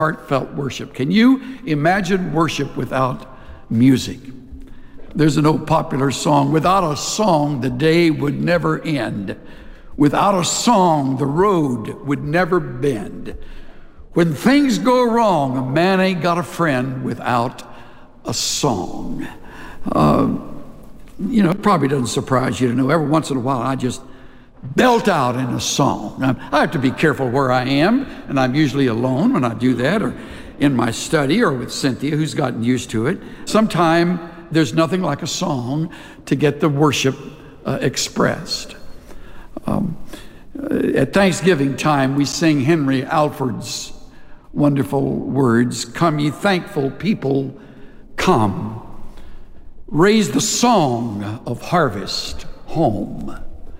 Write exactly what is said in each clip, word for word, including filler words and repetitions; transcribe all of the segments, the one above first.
heartfelt worship. Can you imagine worship without music? There's an old popular song, without a song, the day would never end. Without a song, the road would never bend. When things go wrong, a man ain't got a friend without a song. Uh, you know, it probably doesn't surprise you to know every once in a while I just belt out in a song. I have to be careful where I am, and I'm usually alone when I do that, or in my study, or with Cynthia, who's gotten used to it. Sometime there's nothing like a song to get the worship uh, expressed. Um, at Thanksgiving time, we sing Henry Alford's wonderful words, "Come ye thankful people, come. Raise the song of harvest home.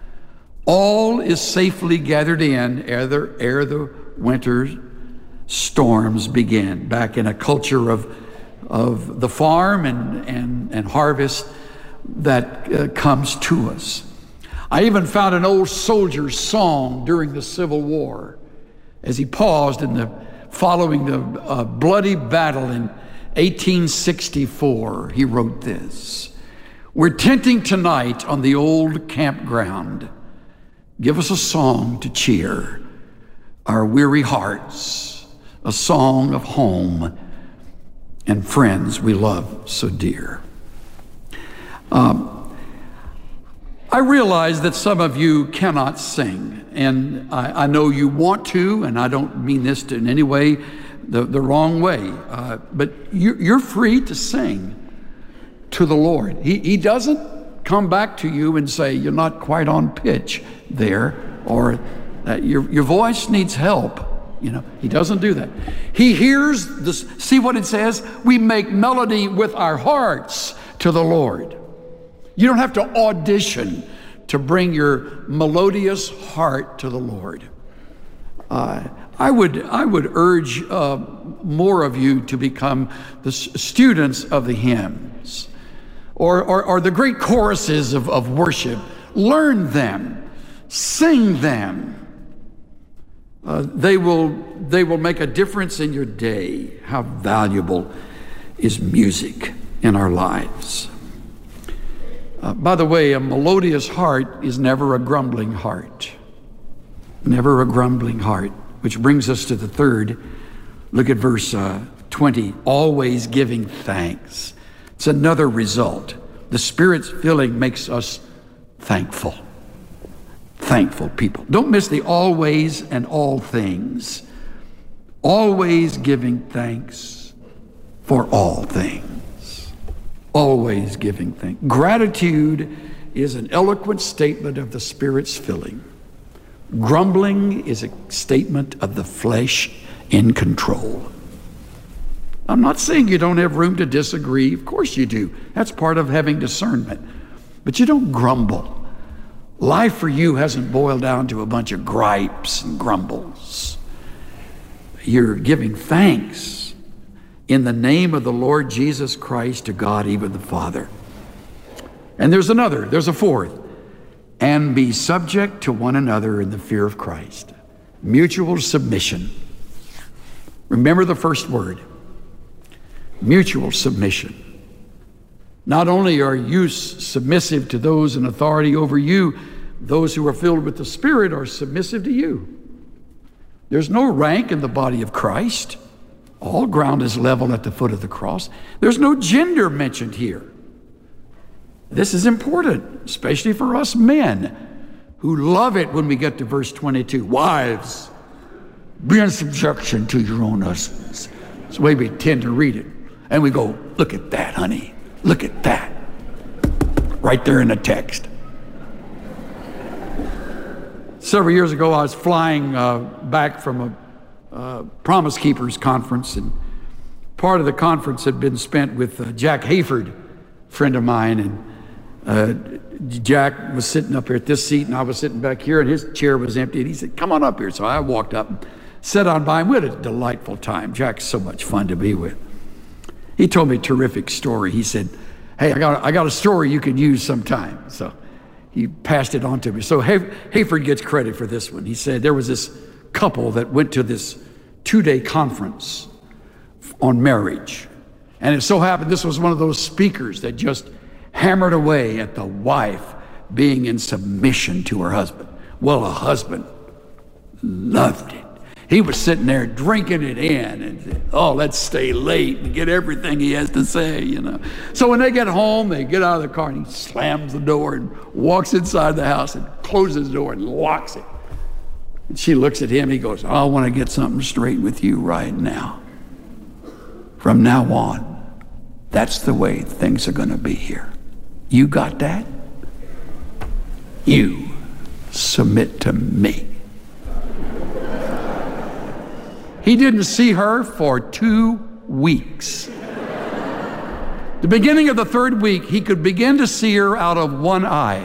All is safely gathered in ere the, ere the winter storms begin." Back in a culture of, of the farm and, and, and harvest that uh, comes to us. I even found an old soldier's song during the Civil War as he paused in the following the uh, bloody battle in eighteen sixty-four. He wrote this: "We're tenting tonight on the old campground. Give us a song to cheer our weary hearts, a song of home and friends we love so dear." Um, I realize that some of you cannot sing, and I, I know you want to, and I don't mean this to in any way the, the wrong way, uh, but you, you're free to sing to the Lord. He, he doesn't come back to you and say, "You're not quite on pitch there," or that your, your voice needs help. You know, he doesn't do that. He hears this. See what it says? We make melody with our hearts to the Lord. You don't have to audition to bring your melodious heart to the Lord. Uh, I would I would urge uh, more of you to become the students of the hymns, or, or, or the great choruses of, of worship. Learn them, sing them. Uh, they will they will make a difference in your day. How valuable is music in our lives? Uh, by the way, a melodious heart is never a grumbling heart. Never a grumbling heart. Which brings us to the third. Look at verse uh, twenty. Always giving thanks. It's another result. The Spirit's filling makes us thankful. Thankful people. Don't miss the always and all things. Always giving thanks for all things. Always giving thanks. Gratitude is an eloquent statement of the Spirit's filling. Grumbling is a statement of the flesh in control. I'm not saying you don't have room to disagree. Of course you do. That's part of having discernment. But you don't grumble. Life for you hasn't boiled down to a bunch of gripes and grumbles. You're giving thanks in the name of the Lord Jesus Christ to God, even the Father. And there's another, there's a fourth. And be subject to one another in the fear of Christ. Mutual submission. Remember the first word. Mutual submission. Not only are you submissive to those in authority over you, those who are filled with the Spirit are submissive to you. There's no rank in the body of Christ. All ground is level at the foot of the cross. There's no gender mentioned here. This is important, especially for us men who love it when we get to verse twenty-two. Wives, be in subjection to your own husbands. That's the way we tend to read it. And we go, look at that, honey. Look at that. Right there in the text. Several years ago, I was flying uh, back from a uh, Promise Keepers conference, and part of the conference had been spent with uh, Jack Hayford, a friend of mine, and uh, Jack was sitting up here at this seat, and I was sitting back here, and his chair was empty, and he said, "Come on up here." So I walked up and sat on by him. We had a delightful time. Jack's so much fun to be with. He told me a terrific story. He said, "Hey, I got, I got a story you can use sometime." So he passed it on to me. So Hay- Hayford gets credit for this one. He said there was this couple that went to this two-day conference on marriage. And it so happened this was one of those speakers that just hammered away at the wife being in submission to her husband. Well, a husband loved it. He was sitting there drinking it in and, oh, let's stay late and get everything he has to say, you know. So when they get home, they get out of the car and he slams the door and walks inside the house and closes the door and locks it. And she looks at him, he goes, I want to get something straight with you right now. From now on, that's the way things are going to be here. You got that? You submit to me. He didn't see her for two weeks. The beginning of the third week, he could begin to see her out of one eye.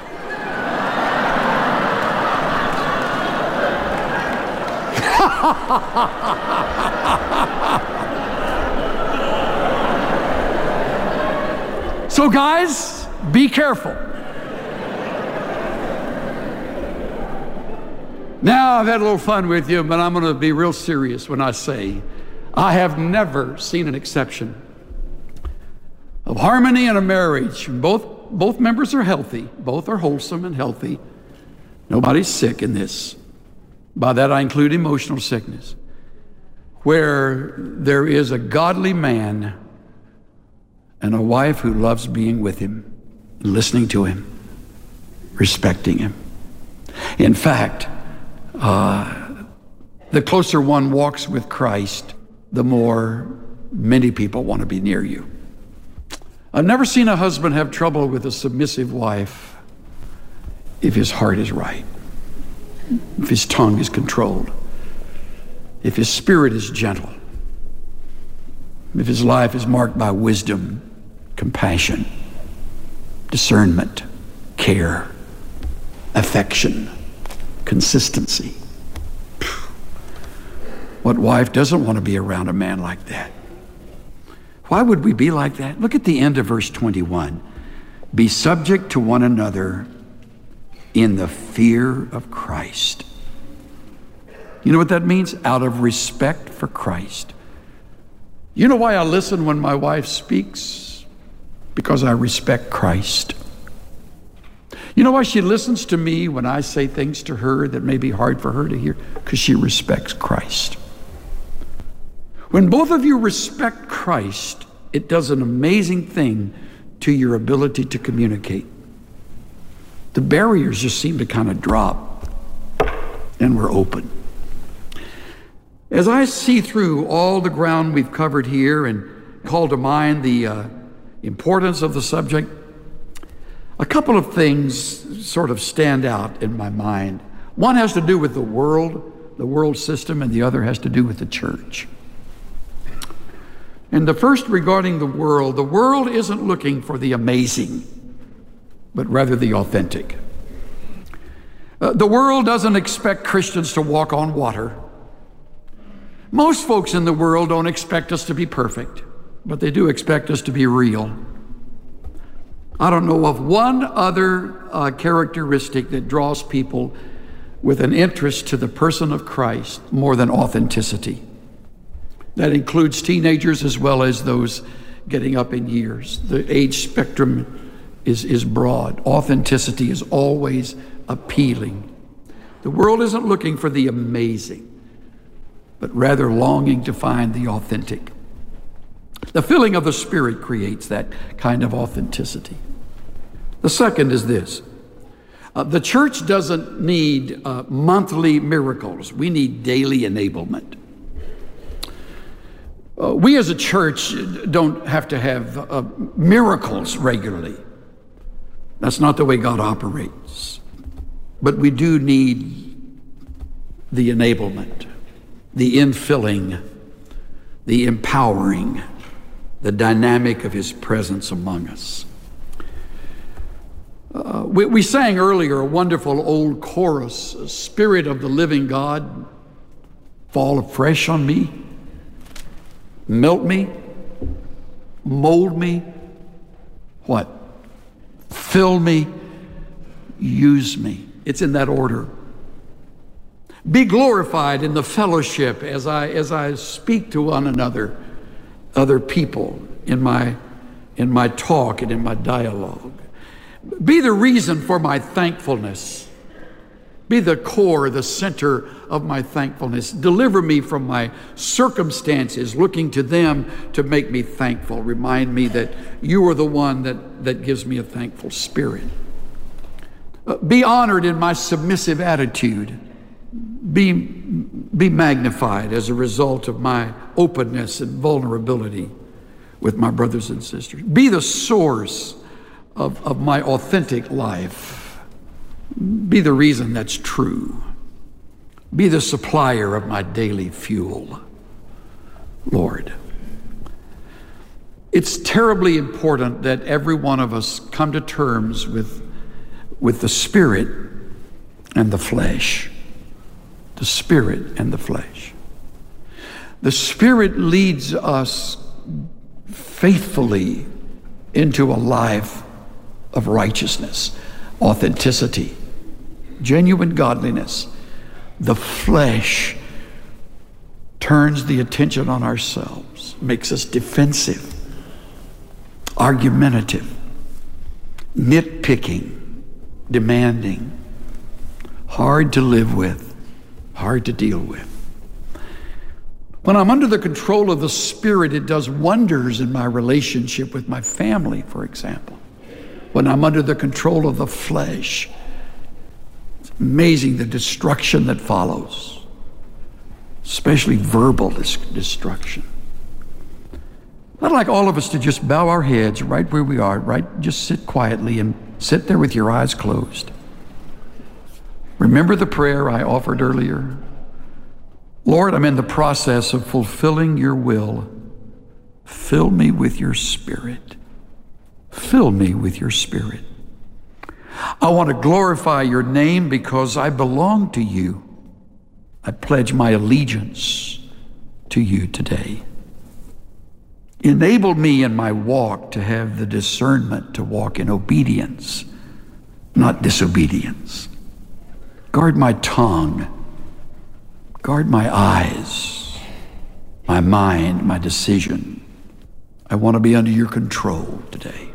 So guys, be careful. Now, I've had a little fun with you, but I'm going to be real serious when I say I have never seen an exception of harmony in a marriage. Both, both members are healthy. Both are wholesome and healthy. Nobody's sick in this. By that, I include emotional sickness. Where there is a godly man and a wife who loves being with him, listening to him, respecting him. In fact, Uh, the closer one walks with Christ, the more many people want to be near you. I've never seen a husband have trouble with a submissive wife if his heart is right, if his tongue is controlled, if his spirit is gentle, if his life is marked by wisdom, compassion, discernment, care, affection, consistency. What wife doesn't want to be around a man like that? Why would we be like that? Look at the end of verse twenty-one. Be subject to one another in the fear of Christ. You know what that means? Out of respect for Christ. You know why I listen when my wife speaks? Because I respect Christ. You know why she listens to me when I say things to her that may be hard for her to hear? Because she respects Christ. When both of you respect Christ, it does an amazing thing to your ability to communicate. The barriers just seem to kind of drop, and we're open. As I see through all the ground we've covered here and call to mind the uh, importance of the subject, a couple of things sort of stand out in my mind. One has to do with the world, the world system, and the other has to do with the church. And the first regarding the world, the world isn't looking for the amazing, but rather the authentic. Uh, the world doesn't expect Christians to walk on water. Most folks in the world don't expect us to be perfect, but they do expect us to be real. I don't know of one other uh, characteristic that draws people with an interest to the person of Christ more than authenticity. That includes teenagers as well as those getting up in years. The age spectrum is, is broad. Authenticity is always appealing. The world isn't looking for the amazing, but rather longing to find the authentic. The filling of the Spirit creates that kind of authenticity. The second is this. Uh, the church doesn't need uh, monthly miracles. We need daily enablement. Uh, we as a church don't have to have uh, miracles regularly. That's not the way God operates. But we do need the enablement, the infilling, the empowering, the dynamic of His presence among us. Uh, we, we sang earlier a wonderful old chorus, Spirit of the living God, fall afresh on me, melt me, mold me, what? Fill me, use me. It's in that order. Be glorified in the fellowship as I, as I speak to one another other people in my, in my talk and in my dialogue. Be the reason for my thankfulness. Be the core, the center of my thankfulness. Deliver me from my circumstances, looking to them to make me thankful. Remind me that you are the one that, that gives me a thankful spirit. Uh, be honored in my submissive attitude. Be, be magnified as a result of my openness and vulnerability with my brothers and sisters. Be the source of, of my authentic life. Be the reason that's true. Be the supplier of my daily fuel, Lord. It's terribly important that every one of us come to terms with, with the spirit and the flesh. The spirit and the flesh. The spirit leads us faithfully into a life of righteousness, authenticity, genuine godliness. The flesh turns the attention on ourselves, makes us defensive, argumentative, nitpicking, demanding, hard to live with, hard to deal with. When I'm under the control of the Spirit, it does wonders in my relationship with my family, for example. When I'm under the control of the flesh, it's amazing the destruction that follows, especially verbal destruction. I'd like all of us to just bow our heads right where we are, right? Just sit quietly and sit there with your eyes closed. Remember the prayer I offered earlier? Lord, I'm in the process of fulfilling your will. Fill me with your Spirit. Fill me with your Spirit. I want to glorify your name because I belong to you. I pledge my allegiance to you today. Enable me in my walk to have the discernment to walk in obedience, not disobedience. Guard my tongue. Guard my eyes, my mind, my decision. I want to be under your control today.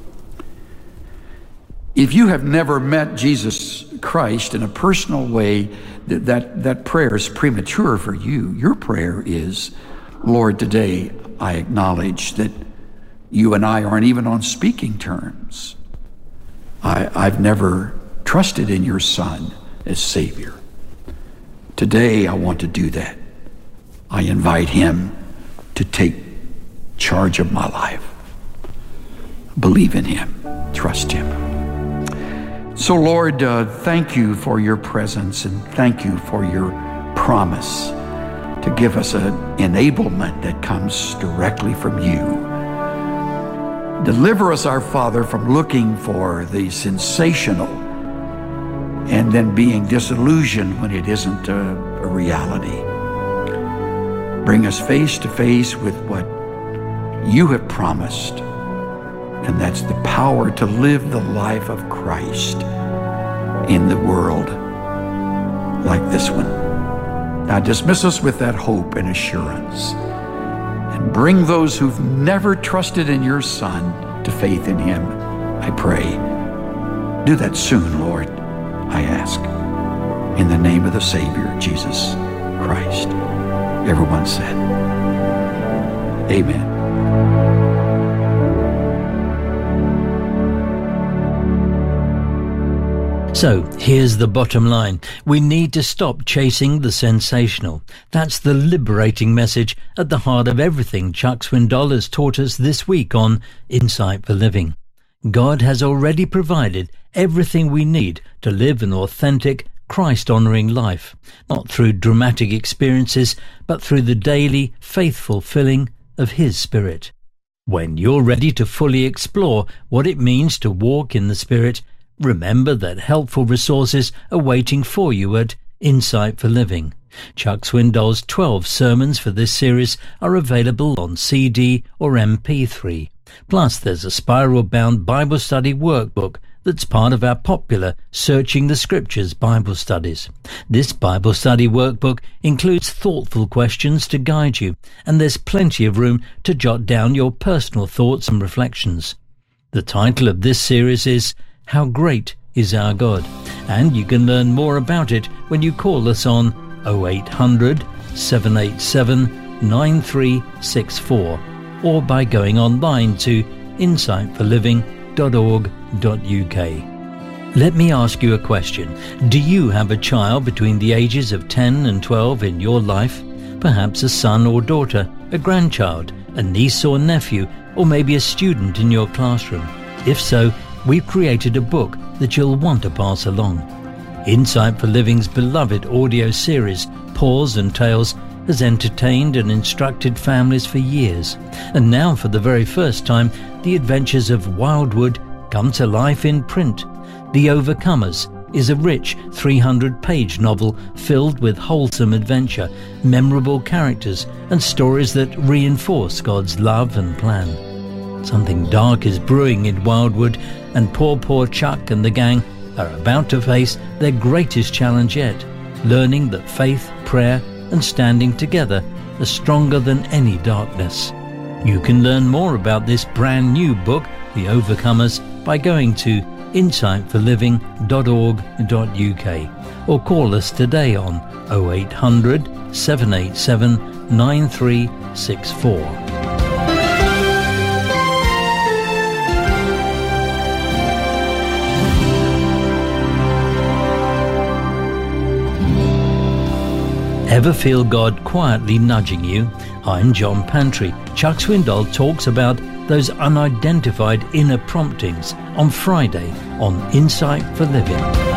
If you have never met Jesus Christ in a personal way, that, that, that prayer is premature for you. Your prayer is, Lord, today I acknowledge that you and I aren't even on speaking terms. I, I've never trusted in your Son as Savior. Today I want to do that. I invite him to take charge of my life. Believe in him. Trust him. So Lord, uh, thank you for your presence and thank you for your promise to give us an enablement that comes directly from you. Deliver us, our Father, from looking for the sensational and then being disillusioned when it isn't a, a reality. Bring us face to face with what you have promised, and that's the power to live the life of Christ in the world like this one. Now dismiss us with that hope and assurance, and bring those who've never trusted in your Son to faith in him, I pray. Do that soon, Lord, I ask, in the name of the Savior, Jesus Christ. Everyone said, amen. So here's the bottom line. We need to stop chasing the sensational. That's the liberating message at the heart of everything Chuck Swindoll has taught us this week on Insight for Living. God has already provided everything we need to live an authentic, Christ-honoring life, not through dramatic experiences, but through the daily, faithful filling of His Spirit. When you're ready to fully explore what it means to walk in the Spirit, remember that helpful resources are waiting for you at Insight for Living. Chuck Swindoll's twelve sermons for this series are available on C D or M P three. Plus, there's a spiral-bound Bible study workbook that's part of our popular Searching the Scriptures Bible studies. This Bible study workbook includes thoughtful questions to guide you, and there's plenty of room to jot down your personal thoughts and reflections. The title of this series is How Great is Our God, and you can learn more about it when you call us on oh eight hundred, seven eight seven, nine three six four or by going online to insight for living dot org dot U K. Let me ask you a question. Do you have a child between the ages of ten and twelve in your life? Perhaps a son or daughter, a grandchild, a niece or nephew, or maybe a student in your classroom? If so, we've created a book that you'll want to pass along. Insight for Living's beloved audio series, Pause and Tales, has entertained and instructed families for years. And now, for the very first time, the adventures of Wildwood come to life in print. The Overcomers is a rich three hundred page novel filled with wholesome adventure, memorable characters, and stories that reinforce God's love and plan. Something dark is brewing in Wildwood, and poor, poor Chuck and the gang are about to face their greatest challenge yet, learning that faith, prayer, and standing together are stronger than any darkness. You can learn more about this brand new book, The Overcomers, by going to insight for living dot org dot U K or call us today on oh eight hundred, seven eight seven, nine three six four. Ever feel God quietly nudging you? I'm John Pantry. Chuck Swindoll talks about those unidentified inner promptings on Friday on Insight for Living.